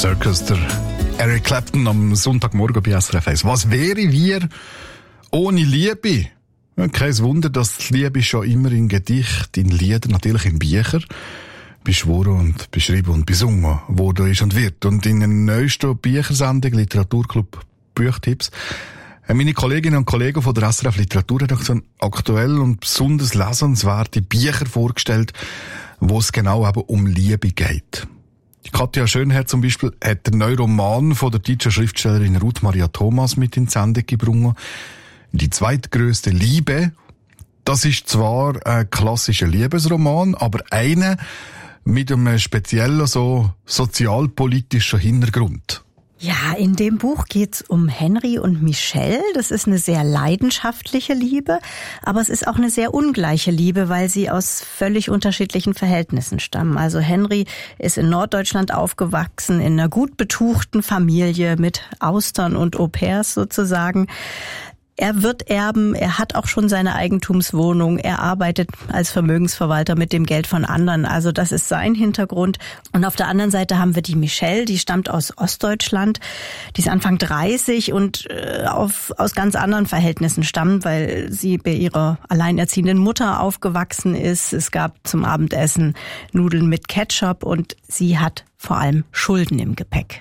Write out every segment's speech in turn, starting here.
Circus, der Eric Clapton am Sonntagmorgen bei SRF 1. Was wären wir ohne Liebe? Ja, kein Wunder, dass die Liebe schon immer in Gedichten, in Liedern, natürlich in Büchern beschworen und beschrieben und besungen worden ist und wird. Und in der neuesten Büchersendung Literaturclub Buchtipps haben meine Kolleginnen und Kollegen von der SRF Literaturredaktion aktuell und besonders lesenswerte Bücher vorgestellt, wo es genau eben um Liebe geht. Die Katja Schönherr zum Beispiel hat den neuen Roman von der deutschen Schriftstellerin Ruth Maria Thomas mit in die Sendung gebracht. Die zweitgrößte Liebe. Das ist zwar ein klassischer Liebesroman, aber einer mit einem speziellen sozialpolitischen Hintergrund. Ja, in dem Buch geht's um Henry und Michelle. Das ist eine sehr leidenschaftliche Liebe, aber es ist auch eine sehr ungleiche Liebe, weil sie aus völlig unterschiedlichen Verhältnissen stammen. Also Henry ist in Norddeutschland aufgewachsen, in einer gut betuchten Familie mit Austern und Au-pairs sozusagen. Er wird erben, er hat auch schon seine Eigentumswohnung, er arbeitet als Vermögensverwalter mit dem Geld von anderen, also das ist sein Hintergrund. Und auf der anderen Seite haben wir die Michelle, die stammt aus Ostdeutschland, die ist Anfang 30 und aus ganz anderen Verhältnissen stammt, weil sie bei ihrer alleinerziehenden Mutter aufgewachsen ist. Es gab zum Abendessen Nudeln mit Ketchup und sie hat vor allem Schulden im Gepäck.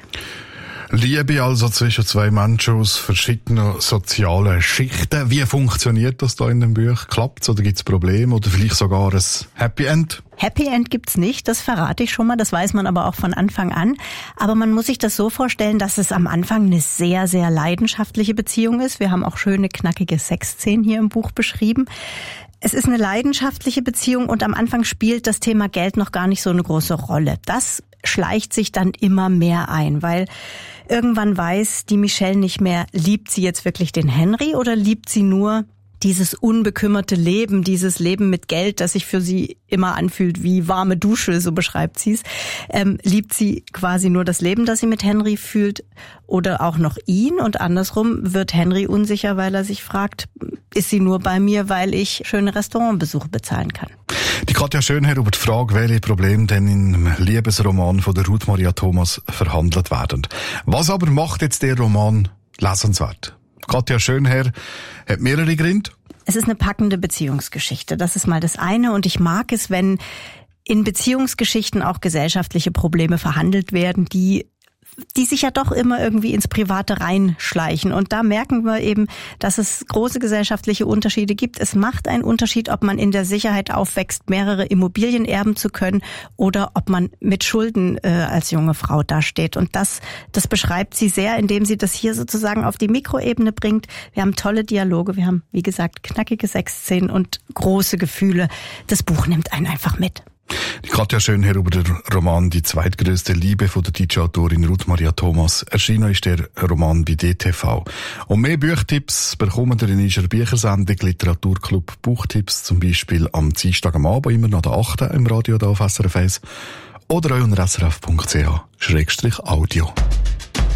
Liebe also zwischen zwei Menschen aus verschiedenen sozialen Schichten. Wie funktioniert das da in dem Buch? Klappt's oder gibt's Probleme oder vielleicht sogar ein Happy End? Happy End gibt's nicht, das verrate ich schon mal, das weiß man aber auch von Anfang an. Aber man muss sich das so vorstellen, dass es am Anfang eine sehr, sehr leidenschaftliche Beziehung ist. Wir haben auch schöne, knackige Sexszenen hier im Buch beschrieben. Es ist eine leidenschaftliche Beziehung und am Anfang spielt das Thema Geld noch gar nicht so eine große Rolle. Das schleicht sich dann immer mehr ein, weil irgendwann weiß die Michelle nicht mehr, liebt sie jetzt wirklich den Henry oder liebt sie nur dieses unbekümmerte Leben, dieses Leben mit Geld, das sich für sie immer anfühlt wie warme Dusche, so beschreibt sie es. Liebt sie quasi nur das Leben, das sie mit Henry fühlt oder auch noch ihn? Und andersrum wird Henry unsicher, weil er sich fragt, ist sie nur bei mir, weil ich schöne Restaurantbesuche bezahlen kann? Die Katja Schönherr über die Frage, welche Probleme denn im Liebesroman von der Ruth Maria Thomas verhandelt werden. Was aber macht jetzt der Roman lesenswert? Katja Schönherr hat mehrere Gründe. Es ist eine packende Beziehungsgeschichte. Das ist mal das eine. Und ich mag es, wenn in Beziehungsgeschichten auch gesellschaftliche Probleme verhandelt werden, die sich ja doch immer irgendwie ins Private reinschleichen. Und da merken wir eben, dass es große gesellschaftliche Unterschiede gibt. Es macht einen Unterschied, ob man in der Sicherheit aufwächst, mehrere Immobilien erben zu können oder ob man mit Schulden als junge Frau dasteht. Und das beschreibt sie sehr, indem sie das hier sozusagen auf die Mikroebene bringt. Wir haben tolle Dialoge, wir haben, wie gesagt, knackige Sexszenen und große Gefühle. Das Buch nimmt einen einfach mit. Die Katja Schönherr über den Roman Die zweitgrößte Liebe von der deutschen Autorin Ruth Maria Thomas. Erschienen ist der Roman bei DTV. Und mehr Buchtipps bekommen ihr in unserer Büchersendung Literaturclub Buchtipps, zum Beispiel am Dienstag am Abend, immer nach der 8. im Radio da auf SRF 1 oder auch unter srf.ch/audio.